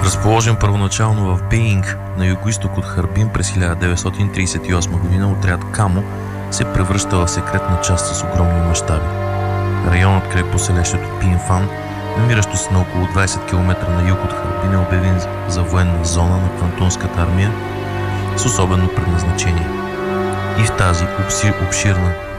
Разположен първоначално в Беинг на югоизток от Харбин през 1938 г., отряд Камо се превръща в секретна част с огромни мащаби. Районът край поселището Пинфан, намиращо се на около 20 км на юг от Харбин, е обявен за военна зона на Квантунската армия с особено предназначение. И в тази обширна